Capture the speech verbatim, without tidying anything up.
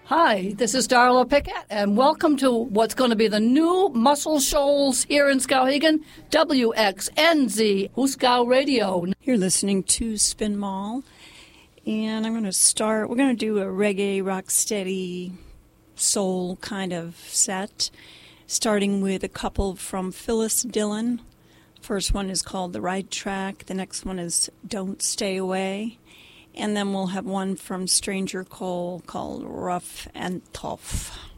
Hi, this is Darla Pickett, and welcome to what's going to be the new Muscle Shoals here in Skowhegan, W X N Z, Huskow Radio. You're listening to Spin Mall, and I'm going to start, we're going to do a reggae, rocksteady, soul kind of set, starting with a couple from Phyllis Dillon. First one is called The Right Track, the next one is Don't Stay Away. And then we'll have one from Stranger Cole called Rough and Tough.